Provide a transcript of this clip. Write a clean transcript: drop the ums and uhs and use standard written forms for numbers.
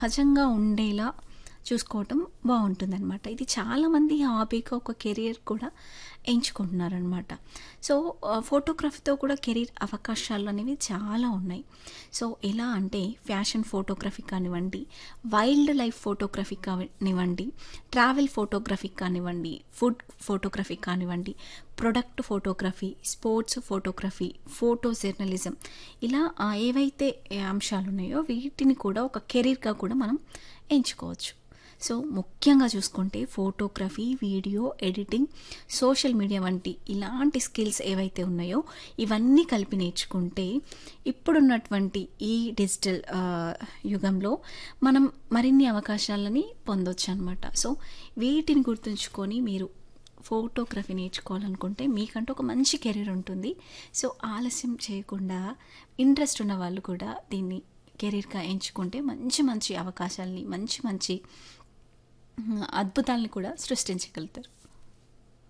సహజంగా ఉండేలా చూసుకోవటం బావుంటుందనమాట. ఇది చాలామంది హాబీగా ఒక కెరియర్ కూడా ఎంచుకుంటున్నారనమాట. సో, ఫోటోగ్రఫీతో కూడా కెరీర్ అవకాశాలనేవి చాలా ఉన్నాయి. సో, ఎలా అంటే ఫ్యాషన్ ఫోటోగ్రఫీ కానివ్వండి, వైల్డ్ లైఫ్ ఫోటోగ్రఫీ కానివ్వండి, ట్రావెల్ ఫోటోగ్రఫీ కానివ్వండి, ఫుడ్ ఫోటోగ్రఫీ కానివ్వండి, product photography, sports photography, photo journalism ఇలా ఏవైతే అంశాలున్నాయో వీటిని కూడా ఒక కెరీర్‌గా కూడా మనం ఎంచుకోవచ్చు. సో, ముఖ్యంగా చూసుకుంటే photography, video editing, social media వంటి ఇలాంటి స్కిల్స్ ఏవైతే ఉన్నాయో ఇవన్నీ కలిపి నేర్చుకుంటే ఇప్పుడున్నటువంటి ఈ డిజిటల్ యుగంలో మనం మరిన్ని అవకాశాలని పొందొచ్చనమాట. సో, వీటిని గుర్తుంచుకొని మీరు ఫోటోగ్రఫీ నేర్చుకోవాలనుకుంటే మీకంటూ ఒక మంచి కెరీర్ ఉంటుంది. సో, ఆలస్యం చేయకుండా ఇంట్రెస్ట్ ఉన్న వాళ్ళు కూడా దీన్ని కెరీర్‌గా ఎంచుకుంటే మంచి మంచి అవకాశాలని, మంచి మంచి అద్భుతాల్ని కూడా సృష్టించగలుగుతారు.